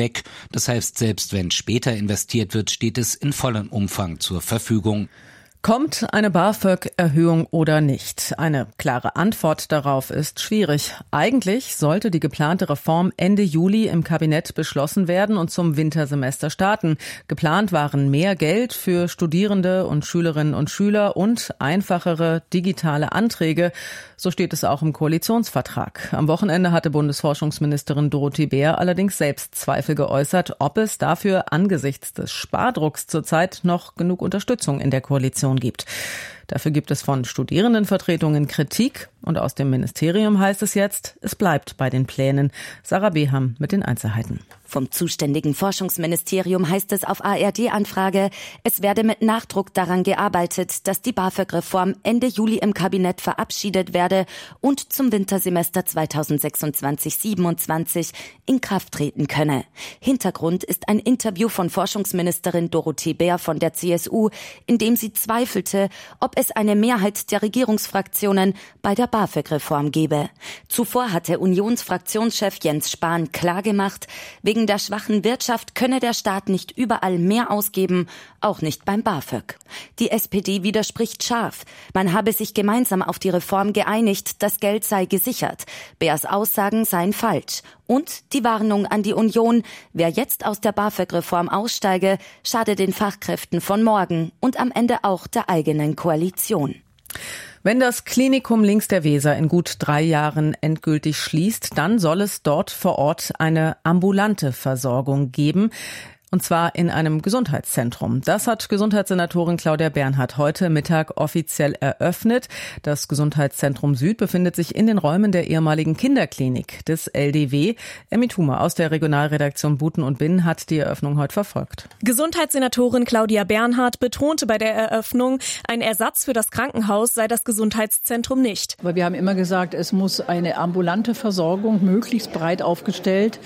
weg. Das heißt, selbst wenn später investiert wird, steht es in vollem Umfang zur Verfügung. Kommt eine BAföG-Erhöhung oder nicht? Eine klare Antwort darauf ist schwierig. Eigentlich sollte die geplante Reform Ende Juli im Kabinett beschlossen werden und zum Wintersemester starten. Geplant waren mehr Geld für Studierende und Schülerinnen und Schüler und einfachere digitale Anträge. So steht es auch im Koalitionsvertrag. Am Wochenende hatte Bundesforschungsministerin Dorothee Bär allerdings selbst Zweifel geäußert, ob es dafür angesichts des Spardrucks zurzeit noch genug Unterstützung in der Koalition gibt. Dafür gibt es von Studierendenvertretungen Kritik und aus dem Ministerium heißt es jetzt, es bleibt bei den Plänen. Sarah Beham mit den Einzelheiten. Vom zuständigen Forschungsministerium heißt es auf ARD-Anfrage, es werde mit Nachdruck daran gearbeitet, dass die BAföG-Reform Ende Juli im Kabinett verabschiedet werde und zum Wintersemester 2026/27 in Kraft treten könne. Hintergrund ist ein Interview von Forschungsministerin Dorothee Bär von der CSU, in dem sie zweifelte, ob es eine Mehrheit der Regierungsfraktionen bei der BAföG-Reform gebe. Zuvor hatte Unionsfraktionschef Jens Spahn klargemacht, wegen der schwachen Wirtschaft könne der Staat nicht überall mehr ausgeben, auch nicht beim BAföG. Die SPD widerspricht scharf. Man habe sich gemeinsam auf die Reform geeinigt, das Geld sei gesichert. Bärs Aussagen seien falsch. Und die Warnung an die Union, wer jetzt aus der BAföG-Reform aussteige, schade den Fachkräften von morgen und am Ende auch der eigenen Koalition. Wenn das Klinikum links der Weser in gut 3 Jahren endgültig schließt, dann soll es dort vor Ort eine ambulante Versorgung geben. Und zwar in einem Gesundheitszentrum. Das hat Gesundheitssenatorin Claudia Bernhardt heute Mittag offiziell eröffnet. Das Gesundheitszentrum Süd befindet sich in den Räumen der ehemaligen Kinderklinik des LDW. Emmy Thumer aus der Regionalredaktion Buten und Binnen hat die Eröffnung heute verfolgt. Gesundheitssenatorin Claudia Bernhardt betonte bei der Eröffnung, ein Ersatz für das Krankenhaus sei das Gesundheitszentrum nicht. Aber wir haben immer gesagt, es muss eine ambulante Versorgung möglichst breit aufgestellt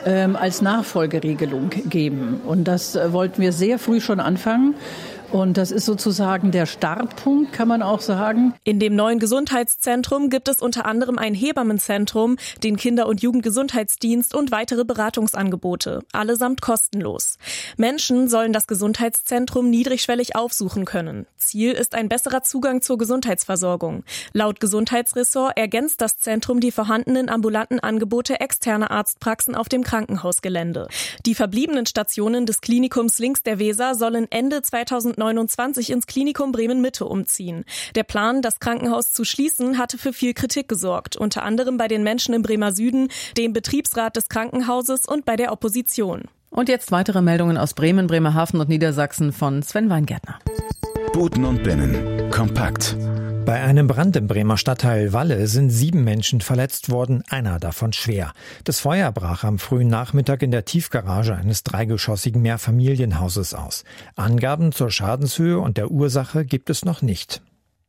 als Nachfolgeregelung geben. Und das wollten wir sehr früh schon anfangen. Und das ist sozusagen der Startpunkt, kann man auch sagen. In dem neuen Gesundheitszentrum gibt es unter anderem ein Hebammenzentrum, den Kinder- und Jugendgesundheitsdienst und weitere Beratungsangebote, allesamt kostenlos. Menschen sollen das Gesundheitszentrum niedrigschwellig aufsuchen können. Ziel ist ein besserer Zugang zur Gesundheitsversorgung. Laut Gesundheitsressort ergänzt das Zentrum die vorhandenen ambulanten Angebote externer Arztpraxen auf dem Krankenhausgelände. Die verbliebenen Stationen des Klinikums links der Weser sollen Ende 2029 ins Klinikum Bremen-Mitte umziehen. Der Plan, das Krankenhaus zu schließen, hatte für viel Kritik gesorgt, unter anderem bei den Menschen im Bremer Süden, dem Betriebsrat des Krankenhauses und bei der Opposition. Und jetzt weitere Meldungen aus Bremen, Bremerhaven und Niedersachsen von Sven Weingärtner. Buten und Binnen. Kompakt. Bei einem Brand im Bremer Stadtteil Walle sind 7 Menschen verletzt worden, einer davon schwer. Das Feuer brach am frühen Nachmittag in der Tiefgarage eines 3-geschossigen Mehrfamilienhauses aus. Angaben zur Schadenshöhe und der Ursache gibt es noch nicht.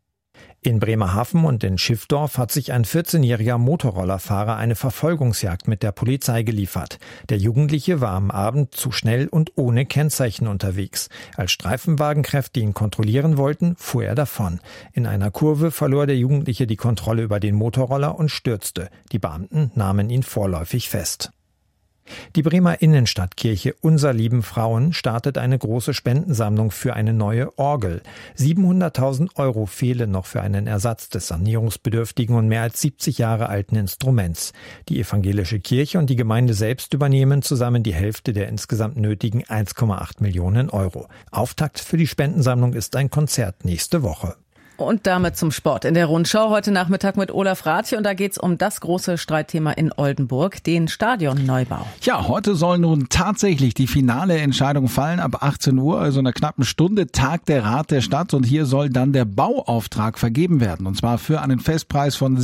In Bremerhaven und in Schiffdorf hat sich ein 14-jähriger Motorrollerfahrer eine Verfolgungsjagd mit der Polizei geliefert. Der Jugendliche war am Abend zu schnell und ohne Kennzeichen unterwegs. Als Streifenwagenkräfte ihn kontrollieren wollten, fuhr er davon. In einer Kurve verlor der Jugendliche die Kontrolle über den Motorroller und stürzte. Die Beamten nahmen ihn vorläufig fest. Die Bremer Innenstadtkirche Unser lieben Frauen startet eine große Spendensammlung für eine neue Orgel. 700.000 € fehlen noch für einen Ersatz des sanierungsbedürftigen und mehr als 70 Jahre alten Instruments. Die evangelische Kirche und die Gemeinde selbst übernehmen zusammen die Hälfte der insgesamt nötigen 1,8 Millionen €. Auftakt für die Spendensammlung ist ein Konzert nächste Woche. Und damit zum Sport in der Rundschau heute Nachmittag mit Olaf Rathje. Und da geht's um das große Streitthema in Oldenburg, den Stadionneubau. Ja, heute soll nun tatsächlich die finale Entscheidung fallen. Ab 18 Uhr, also in einer knappen Stunde, tagt der Rat der Stadt. Und hier soll dann der Bauauftrag vergeben werden. Und zwar für einen Festpreis von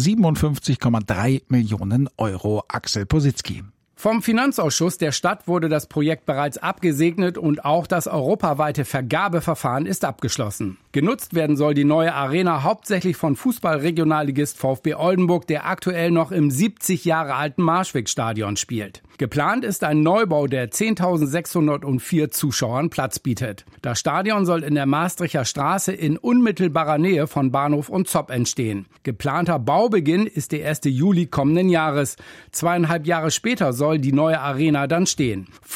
57,3 Millionen €. Axel Positzky. Vom Finanzausschuss der Stadt wurde das Projekt bereits abgesegnet und auch das europaweite Vergabeverfahren ist abgeschlossen. Genutzt werden soll die neue Arena hauptsächlich von Fußballregionalligist VfB Oldenburg, der aktuell noch im 70 Jahre alten Marschwegstadion spielt. Geplant ist ein Neubau, der 10.604 Zuschauern Platz bietet. Das Stadion soll in der Maastrichter Straße in unmittelbarer Nähe von Bahnhof und Zopp entstehen. Geplanter Baubeginn ist der 1. Juli kommenden Jahres. 2,5 Jahre später soll die neue Arena dann stehen.